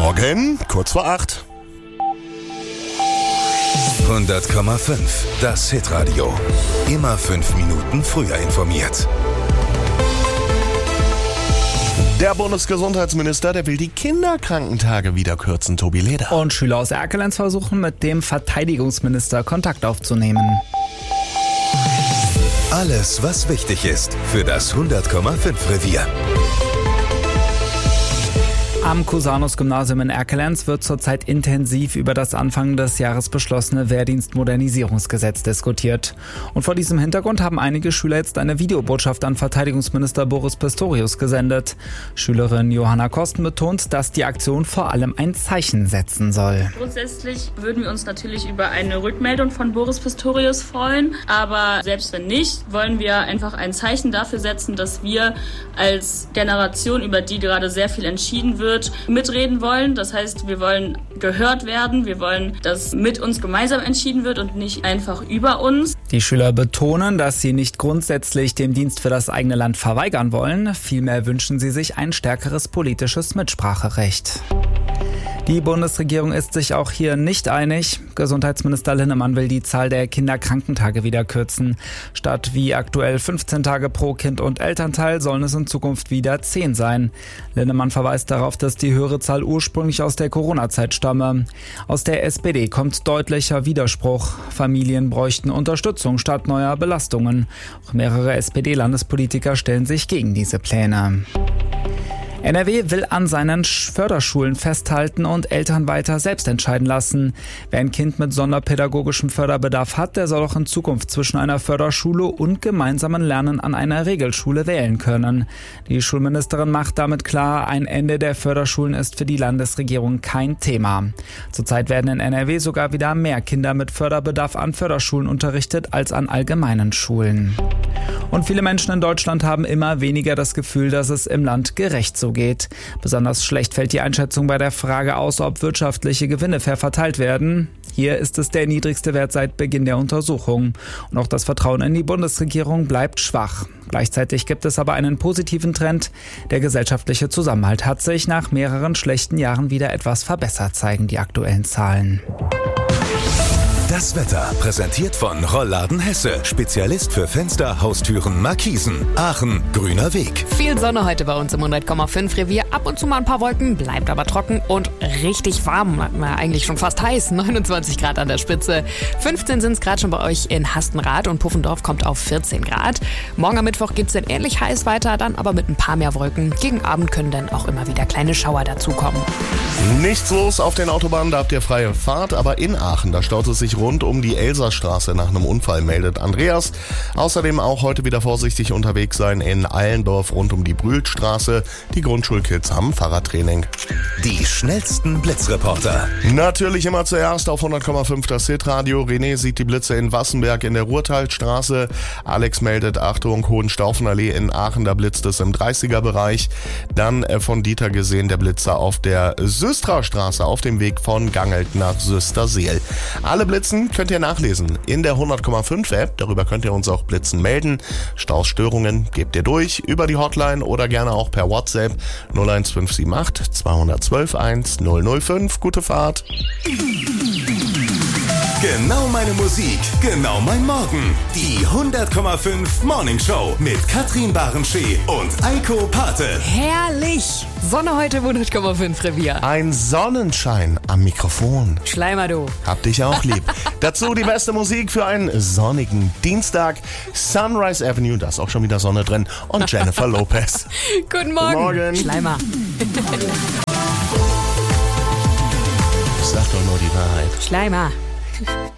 Morgen, kurz vor 8. 100,5. Das Hitradio. Immer 5 Minuten früher informiert. Der Bundesgesundheitsminister, der will die Kinderkrankentage wieder kürzen, Tobi Leder. Und Schüler aus Erkelenz versuchen, mit dem Verteidigungsminister Kontakt aufzunehmen. Alles, was wichtig ist für das 100,5 Revier. Am Cusanus-Gymnasium in Erkelenz wird zurzeit intensiv über das Anfang des Jahres beschlossene Wehrdienstmodernisierungsgesetz diskutiert. Und vor diesem Hintergrund haben einige Schüler jetzt eine Videobotschaft an Verteidigungsminister Boris Pistorius gesendet. Schülerin Johanna Kosten betont, dass die Aktion vor allem ein Zeichen setzen soll. Grundsätzlich würden wir uns natürlich über eine Rückmeldung von Boris Pistorius freuen. Aber selbst wenn nicht, wollen wir einfach ein Zeichen dafür setzen, dass wir als Generation, über die gerade sehr viel entschieden wird, mitreden wollen. Das heißt, wir wollen gehört werden, wir wollen, dass mit uns gemeinsam entschieden wird und nicht einfach über uns. Die Schüler betonen, dass sie nicht grundsätzlich dem Dienst für das eigene Land verweigern wollen. Vielmehr wünschen sie sich ein stärkeres politisches Mitspracherecht. Die Bundesregierung ist sich auch hier nicht einig. Gesundheitsminister Linnemann will die Zahl der Kinderkrankentage wieder kürzen. Statt wie aktuell 15 Tage pro Kind und Elternteil sollen es in Zukunft wieder 10 sein. Linnemann verweist darauf, dass die höhere Zahl ursprünglich aus der Corona-Zeit stamme. Aus der SPD kommt deutlicher Widerspruch. Familien bräuchten Unterstützung statt neuer Belastungen. Auch mehrere SPD-Landespolitiker stellen sich gegen diese Pläne. NRW will an seinen Förderschulen festhalten und Eltern weiter selbst entscheiden lassen. Wer ein Kind mit sonderpädagogischem Förderbedarf hat, der soll auch in Zukunft zwischen einer Förderschule und gemeinsamen Lernen an einer Regelschule wählen können. Die Schulministerin macht damit klar, ein Ende der Förderschulen ist für die Landesregierung kein Thema. Zurzeit werden in NRW sogar wieder mehr Kinder mit Förderbedarf an Förderschulen unterrichtet als an allgemeinen Schulen. Und viele Menschen in Deutschland haben immer weniger das Gefühl, dass es im Land gerecht zugeht. Besonders schlecht fällt die Einschätzung bei der Frage aus, ob wirtschaftliche Gewinne fair verteilt werden. Hier ist es der niedrigste Wert seit Beginn der Untersuchung. Und auch das Vertrauen in die Bundesregierung bleibt schwach. Gleichzeitig gibt es aber einen positiven Trend. Der gesellschaftliche Zusammenhalt hat sich nach mehreren schlechten Jahren wieder etwas verbessert, zeigen die aktuellen Zahlen. Das Wetter präsentiert von Rollladen Hesse. Spezialist für Fenster, Haustüren, Markisen. Aachen, grüner Weg. Viel Sonne heute bei uns im 100,5 Revier. Ab und zu mal ein paar Wolken, bleibt aber trocken und richtig warm. Eigentlich schon fast heiß. 29 Grad an der Spitze. 15 sind es gerade schon bei euch in Hastenrath und Puffendorf kommt auf 14 Grad. Morgen am Mittwoch geht es dann ähnlich heiß weiter, dann aber mit ein paar mehr Wolken. Gegen Abend können dann auch immer wieder kleine Schauer dazukommen. Nichts los auf den Autobahnen, da habt ihr freie Fahrt, aber in Aachen, da staut es sich rund um die Elsastraße nach einem Unfall, meldet Andreas. Außerdem auch heute wieder vorsichtig unterwegs sein in Allendorf rund um die Brühlstraße. Die Grundschulkids haben Fahrradtraining. Die schnellsten Blitzreporter. Natürlich immer zuerst auf 100,5 das Hitradio. René sieht die Blitze in Wassenberg in der Ruhrtalstraße. Alex meldet, Achtung, Hohenstaufenallee in Aachen, da blitzt es im 30er-Bereich. Dann von Dieter gesehen der Blitzer auf der Süstrastraße auf dem Weg von Gangelt nach Süsterseel. Alle Blitzen könnt ihr nachlesen in der 100,5 App. Darüber könnt ihr uns auch Blitzen melden. Stausstörungen gebt ihr durch über die Hotline oder gerne auch per WhatsApp 01578 212 1005. Gute Fahrt. Genau meine Musik, genau mein Morgen. Die 100,5 Morning Show mit Katrin Barenschee und Eiko Pate. Herrlich! Sonne heute im 100,5 Revier. Ein Sonnenschein am Mikrofon. Schleimer du. Hab dich auch lieb. Dazu die beste Musik für einen sonnigen Dienstag. Sunrise Avenue, da ist auch schon wieder Sonne drin. Und Jennifer Lopez. Guten Morgen. Guten Morgen. Schleimer. Sag doch nur die Wahrheit. Schleimer.